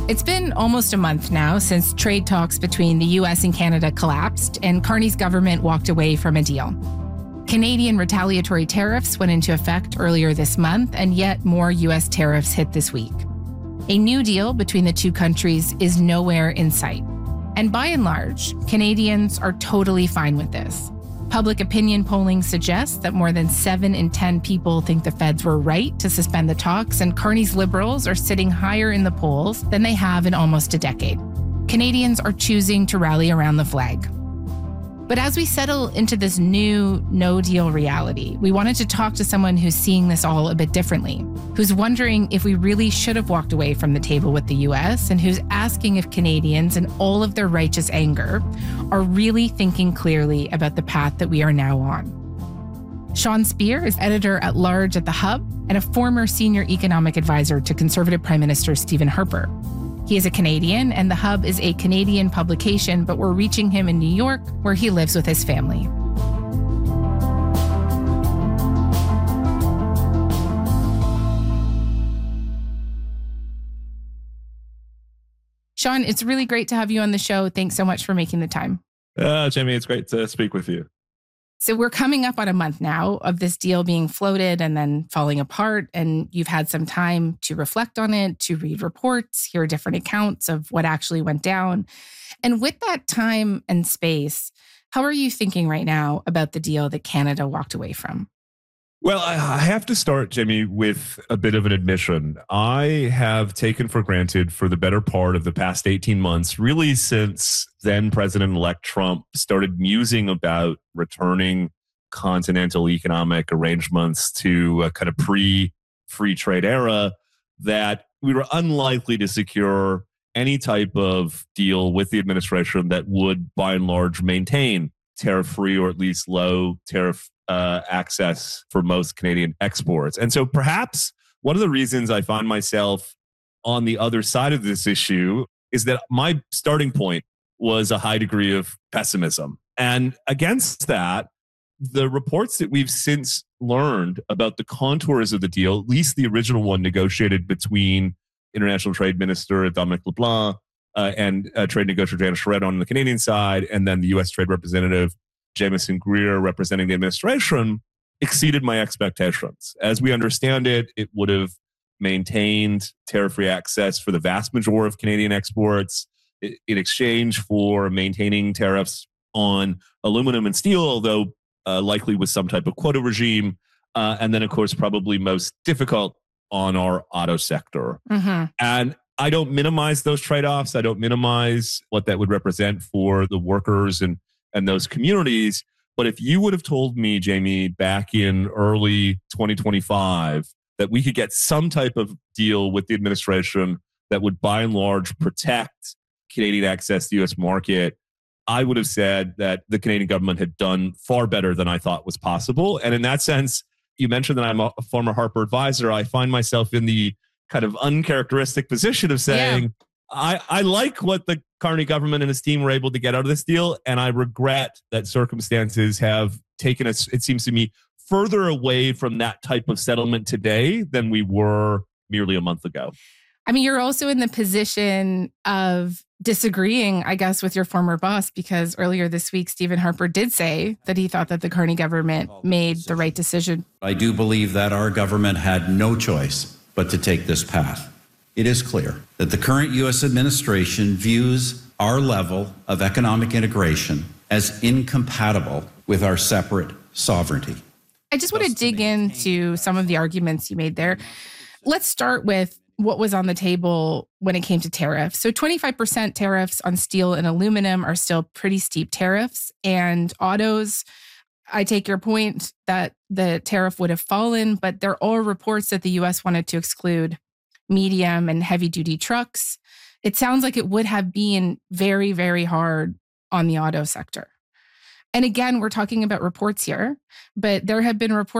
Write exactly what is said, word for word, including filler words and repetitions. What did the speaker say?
It's been almost a month now since trade talks between the U S and Canada collapsed and Carney's government walked away from a deal. Canadian retaliatory tariffs went into effect earlier this month, and yet more U S tariffs hit this week. A new deal between the two countries is nowhere in sight. And by and large, Canadians are totally fine with this. Public opinion polling suggests that more than seven in ten people think the feds were right to suspend the talks, and Carney's Liberals are sitting higher in the polls than they have in almost a decade. Canadians are choosing to rally around the flag. But as we settle into this new no-deal reality, we wanted to talk to someone who's seeing this all a bit differently, who's wondering if we really should have walked away from the table with the U S, and who's asking if Canadians, in all of their righteous anger, are really thinking clearly about the path that we are now on. Sean Speer is editor-at-large at The Hub and a former senior economic advisor to Conservative Prime Minister Stephen Harper. He is a Canadian, and The Hub is a Canadian publication, but we're reaching him in New York, where he lives with his family. Sean, it's really great to have you on the show. Thanks so much for making the time. Uh, Jamie, it's great to speak with you. So we're coming up on a month now of this deal being floated and then falling apart, and you've had some time to reflect on it, to read reports, hear different accounts of what actually went down. And with that time and space, how are you thinking right now about the deal that Canada walked away from? Well, I have to start, Jamie, with a bit of an admission. I have taken for granted for the better part of the past eighteen months, really since then President-elect Trump started musing about returning continental economic arrangements to a kind of pre-free trade era, that we were unlikely to secure any type of deal with the administration that would, by and large, maintain tariff-free or at least low tariff uh, access for most Canadian exports. And so perhaps one of the reasons I find myself on the other side of this issue is that my starting point was a high degree of pessimism. And against that, the reports that we've since learned about the contours of the deal, at least the original one negotiated between International Trade Minister Dominic LeBlanc uh, and uh, Trade Negotiator Janice Charette on the Canadian side, and then the U S Trade Representative Jamieson Greer representing the administration, exceeded my expectations. As we understand it, it would have maintained tariff-free access for the vast majority of Canadian exports in exchange for maintaining tariffs on aluminum and steel, although uh, likely with some type of quota regime. Uh, and then, of course, probably most difficult on our auto sector. Mm-hmm. And I don't minimize those trade-offs. I don't minimize what that would represent for the workers and and those communities. But if you would have told me, Jamie, back in early twenty twenty-five, that we could get some type of deal with the administration that would by and large protect Canadian access to the U S market, I would have said that the Canadian government had done far better than I thought was possible. And in that sense, you mentioned that I'm a former Harper advisor. I find myself in the kind of uncharacteristic position of saying, yeah. I, I like what the Carney government and his team were able to get out of this deal, and I regret that circumstances have taken us, it seems to me, further away from that type of settlement today than we were merely a month ago. I mean, you're also in the position of disagreeing, I guess, with your former boss, because earlier this week, Stephen Harper did say that he thought that the Carney government made the right decision. I do believe that our government had no choice but to take this path. It is clear that the current U S administration views our level of economic integration as incompatible with our separate sovereignty. I just want to dig into some of the arguments you made there. Let's start with what was on the table when it came to tariffs. So twenty-five percent tariffs on steel and aluminum are still pretty steep tariffs. And autos, I take your point that the tariff would have fallen, but there are reports that the U S wanted to exclude medium and heavy duty trucks. It sounds like it would have been very, very hard on the auto sector. And again, we're talking about reports here, but there have been reports